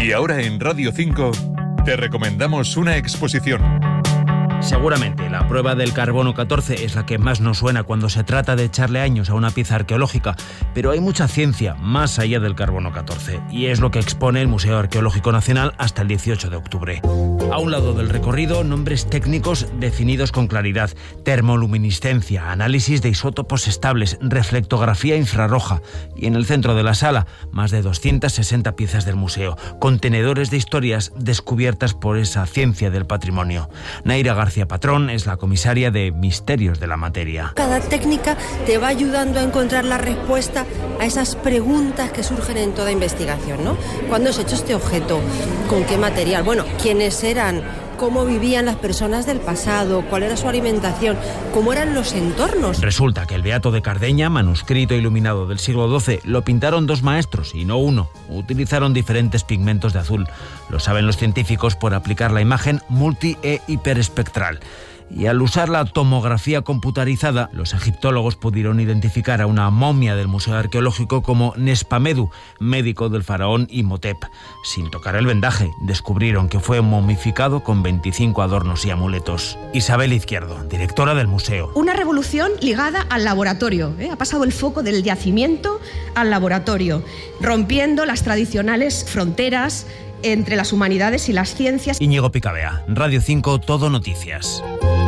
Y ahora en Radio 5 te recomendamos una exposición. Seguramente la prueba del carbono 14 es la que más nos suena cuando se trata de echarle años a una pieza arqueológica, pero hay mucha ciencia más allá del carbono 14 y es lo que expone el Museo Arqueológico Nacional hasta el 18 de octubre. A un lado del recorrido, nombres técnicos definidos con claridad: termoluminiscencia, análisis de isótopos estables, reflectografía infrarroja, y en el centro de la sala, más de 260 piezas del museo, contenedores de historias descubiertas por esa ciencia del patrimonio. Naira García Patrón es la comisaria de Misterios de la Materia. Cada técnica te va ayudando a encontrar la respuesta a esas preguntas que surgen en toda investigación, ¿no? ¿Cuándo se ha hecho este objeto? ¿Con qué material? Bueno, ¿quiénes eran? ¿Cómo vivían las personas del pasado? ¿Cuál era su alimentación? ¿Cómo eran los entornos? Resulta que el Beato de Cardeña, manuscrito iluminado del siglo XII, lo pintaron dos maestros y no uno. Utilizaron diferentes pigmentos de azul. Lo saben los científicos por aplicar la imagen multi e hiperespectral. Y al usar la tomografía computarizada, los egiptólogos pudieron identificar a una momia del Museo Arqueológico como Nespamedu, médico del faraón Imhotep. Sin tocar el vendaje, descubrieron que fue momificado con 25 adornos y amuletos. Isabel Izquierdo, directora del museo. Una revolución ligada al laboratorio. Ha pasado el foco del yacimiento al laboratorio, rompiendo las tradicionales fronteras entre las humanidades y las ciencias. Íñigo Picabea, Radio 5, Todo Noticias.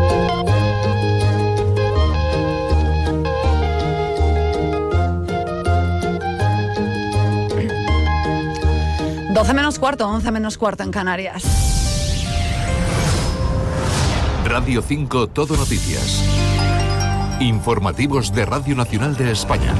Menos cuarto, 11 menos cuarto en Canarias. Radio 5 Todo Noticias. Informativos de Radio Nacional de España.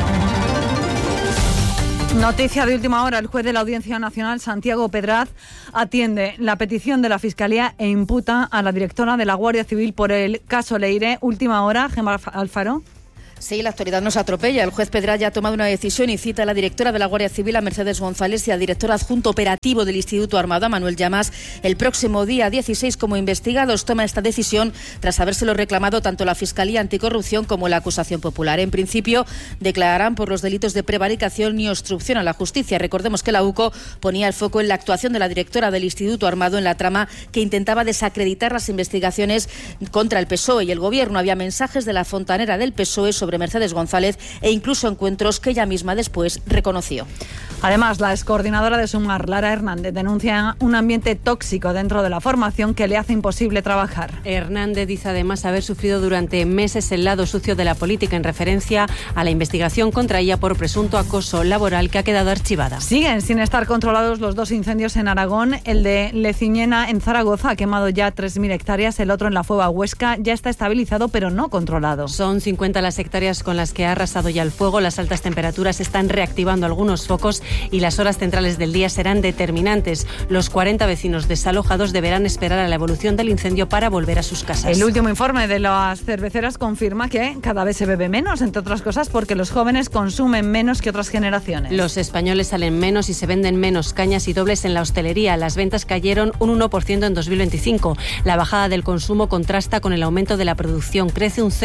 Noticia de última hora: el juez de la Audiencia Nacional, Santiago Pedraz, atiende la petición de la Fiscalía e imputa a la directora de la Guardia Civil por el caso Leire. Última hora, Gemma Alfaro. Sí, la actualidad nos atropella. El juez Pedraz ya ha tomado una decisión y cita a la directora de la Guardia Civil, a Mercedes González, y al director adjunto operativo del Instituto Armado, a Manuel Llamas, el próximo día 16 como investigados. Toma esta decisión tras habérselo reclamado tanto la Fiscalía Anticorrupción como la acusación popular. En principio, declararán por los delitos de prevaricación y obstrucción a la justicia. Recordemos que la UCO ponía el foco en la actuación de la directora del Instituto Armado en la trama que intentaba desacreditar las investigaciones contra el PSOE y el Gobierno. Había mensajes de la fontanera del PSOE sobre Mercedes González e incluso encuentros que ella misma después reconoció. Además, la excoordinadora de Sumar, Lara Hernández, denuncia un ambiente tóxico dentro de la formación que le hace imposible trabajar. Hernández dice además haber sufrido durante meses el lado sucio de la política en referencia a la investigación contra ella por presunto acoso laboral que ha quedado archivada. Siguen sin estar controlados los dos incendios en Aragón. El de Leciñena en Zaragoza ha quemado ya 3.000 hectáreas, el otro en la Fueva Huesca ya está estabilizado pero no controlado. Son 50 las hectáreas con las que ha arrasado ya el fuego. Las altas temperaturas están reactivando algunos focos y las horas centrales del día serán determinantes. Los 40 vecinos desalojados deberán esperar a la evolución del incendio para volver a sus casas. El último informe de las cerveceras confirma que cada vez se bebe menos, entre otras cosas porque los jóvenes consumen menos que otras generaciones. Los españoles salen menos y se venden menos cañas y dobles en la hostelería. Las ventas cayeron un 1% en 2025. La bajada del consumo contrasta con el aumento de la producción. Crece un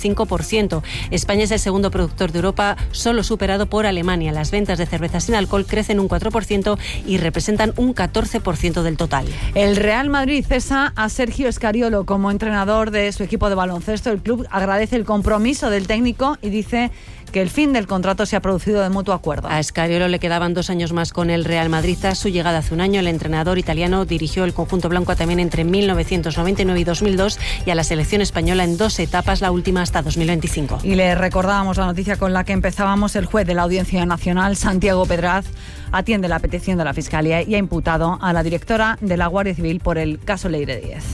0,5%. España es el segundo productor de Europa, solo superado por Alemania. Las ventas de cerveza sin alcohol crecen un 4% y representan un 14% del total. El Real Madrid cesa a Sergio Escariolo como entrenador de su equipo de baloncesto. El club agradece el compromiso del técnico y dice que el fin del contrato se ha producido de mutuo acuerdo. A Escariolo le quedaban 2 años más con el Real Madrid. Tras su llegada hace un año, el entrenador italiano dirigió el conjunto blanco también entre 1999 y 2002 y a la selección española en 2 etapas, la última hasta 2025. Y le recordábamos la noticia con la que empezábamos. El juez de la Audiencia Nacional, Santiago Pedraz, atiende la petición de la Fiscalía y ha imputado a la directora de la Guardia Civil por el caso Leire 10.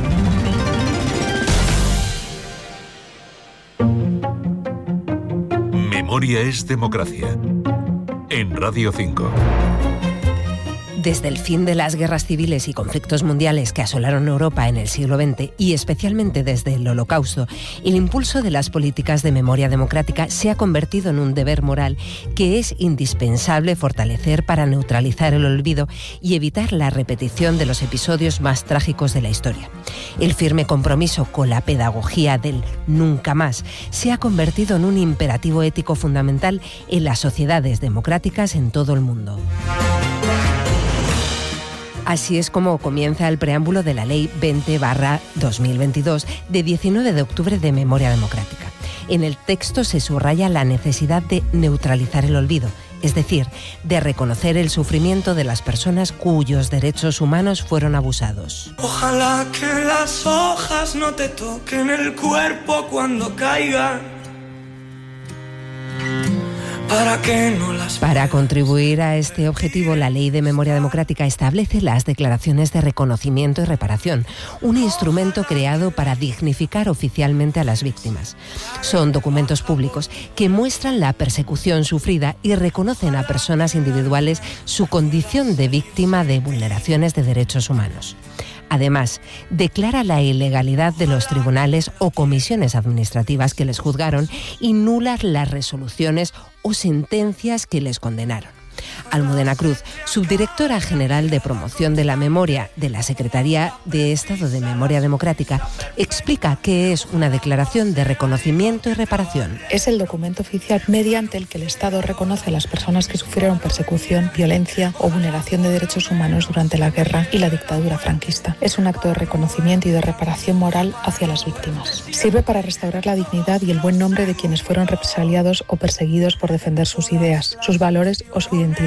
Memoria es democracia. En Radio 5. Desde el fin de las guerras civiles y conflictos mundiales que asolaron Europa en el siglo XX y especialmente desde el Holocausto, el impulso de las políticas de memoria democrática se ha convertido en un deber moral que es indispensable fortalecer para neutralizar el olvido y evitar la repetición de los episodios más trágicos de la historia. El firme compromiso con la pedagogía del nunca más se ha convertido en un imperativo ético fundamental en las sociedades democráticas en todo el mundo. Así es como comienza el preámbulo de la Ley 20/2022 de 19 de octubre de Memoria Democrática. En el texto se subraya la necesidad de neutralizar el olvido, es decir, de reconocer el sufrimiento de las personas cuyos derechos humanos fueron abusados. Ojalá que las hojas no te toquen el cuerpo cuando caigan. Para contribuir a este objetivo, la Ley de Memoria Democrática establece las declaraciones de reconocimiento y reparación, un instrumento creado para dignificar oficialmente a las víctimas. Son documentos públicos que muestran la persecución sufrida y reconocen a personas individuales su condición de víctima de vulneraciones de derechos humanos. Además, declara la ilegalidad de los tribunales o comisiones administrativas que les juzgaron y nulas las resoluciones o sentencias que les condenaron. Almudena Cruz, subdirectora general de Promoción de la Memoria de la Secretaría de Estado de Memoria Democrática, explica qué es una declaración de reconocimiento y reparación. Es el documento oficial mediante el que el Estado reconoce a las personas que sufrieron persecución, violencia o vulneración de derechos humanos durante la guerra y la dictadura franquista. Es un acto de reconocimiento y de reparación moral hacia las víctimas. Sirve para restaurar la dignidad y el buen nombre de quienes fueron represaliados o perseguidos por defender sus ideas, sus valores o su identidad.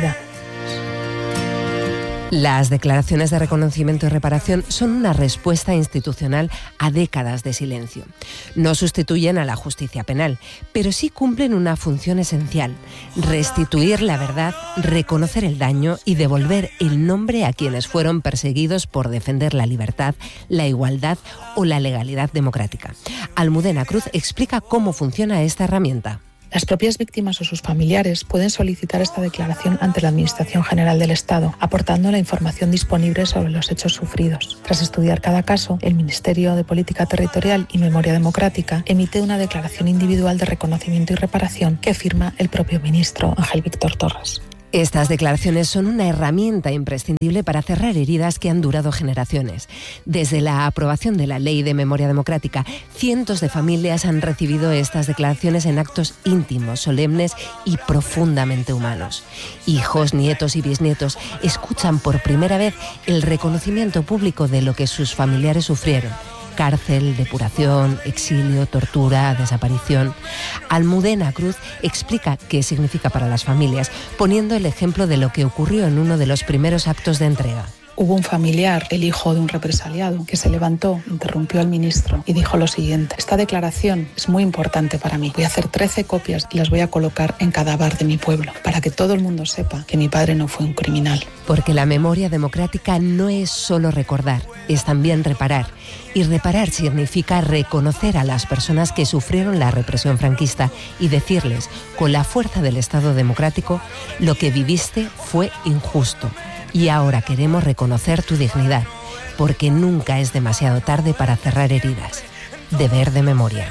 Las declaraciones de reconocimiento y reparación son una respuesta institucional a décadas de silencio. No sustituyen a la justicia penal, pero sí cumplen una función esencial: restituir la verdad, reconocer el daño y devolver el nombre a quienes fueron perseguidos por defender la libertad, la igualdad o la legalidad democrática. Almudena Cruz explica cómo funciona esta herramienta. Las propias víctimas o sus familiares pueden solicitar esta declaración ante la Administración General del Estado, aportando la información disponible sobre los hechos sufridos. Tras estudiar cada caso, el Ministerio de Política Territorial y Memoria Democrática emite una declaración individual de reconocimiento y reparación que firma el propio ministro Ángel Víctor Torres. Estas declaraciones son una herramienta imprescindible para cerrar heridas que han durado generaciones. Desde la aprobación de la Ley de Memoria Democrática, cientos de familias han recibido estas declaraciones en actos íntimos, solemnes y profundamente humanos. Hijos, nietos y bisnietos escuchan por primera vez el reconocimiento público de lo que sus familiares sufrieron: cárcel, depuración, exilio, tortura, desaparición. Almudena Cruz explica qué significa para las familias, poniendo el ejemplo de lo que ocurrió en uno de los primeros actos de entrega. Hubo un familiar, el hijo de un represaliado, que se levantó, interrumpió al ministro y dijo lo siguiente: esta declaración es muy importante para mí. Voy a hacer 13 copias y las voy a colocar en cada bar de mi pueblo, para que todo el mundo sepa que mi padre no fue un criminal. Porque la memoria democrática no es solo recordar, es también reparar. Y reparar significa reconocer a las personas que sufrieron la represión franquista y decirles, con la fuerza del Estado democrático: lo que viviste fue injusto. Y ahora queremos reconocer tu dignidad, porque nunca es demasiado tarde para cerrar heridas. Deber de memoria.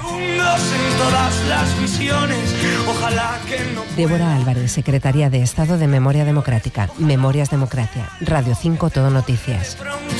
Débora Álvarez, Secretaría de Estado de Memoria Democrática. Memorias Democracia. Radio 5 Todo Noticias.